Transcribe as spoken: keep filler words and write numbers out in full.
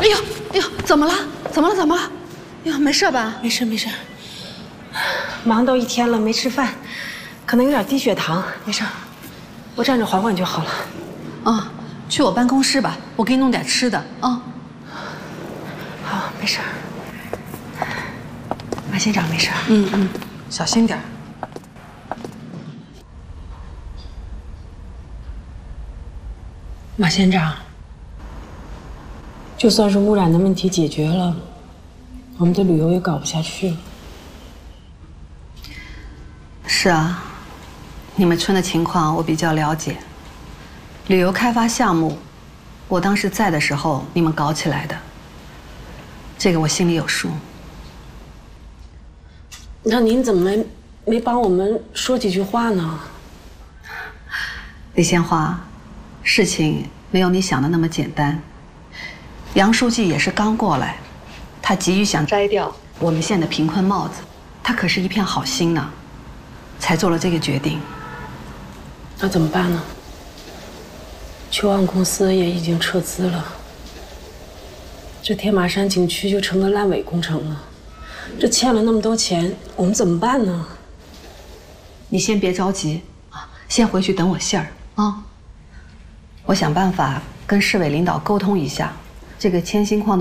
哎呦哎呦，怎么了？怎么了？怎么了？哎呦，没事吧？ 没事没事，忙都一天了没吃饭，可能有点低血糖，没事，我站着缓缓就好了。 啊，去我办公室吧，我给你弄点吃的啊。 好，没事。马县长没事。 嗯嗯，小心点。 马县长，就算是污染的问题解决了，我们的旅游也搞不下去了。 是啊，你们村的情况我比较了解。旅游开发项目，我当时在的时候你们搞起来的，这个我心里有数。 那您怎么没没帮我们说几句话呢？ 李鲜花，事情没有你想的那么简单。杨书记也是刚过来，他急于想摘掉我们县的贫困帽子，他可是一片好心呢，才做了这个决定。 那怎么办呢？秋岸公司也已经撤资了，这天马山景区就成个烂尾工程了。这欠了那么多钱，我们怎么办呢？ 你先别着急啊，先回去等我信儿啊。我想办法跟市委领导沟通一下，这个千心矿的